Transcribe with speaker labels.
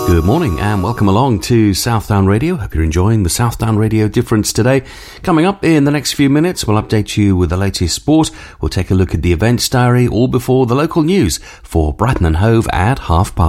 Speaker 1: Good morning and welcome along to Southdown Radio. Hope you're enjoying the Southdown Radio Difference today. Coming up in the next few minutes, we'll update you with the latest sport. We'll take a look at the events diary, all before the local news for Brighton and Hove at 5:30.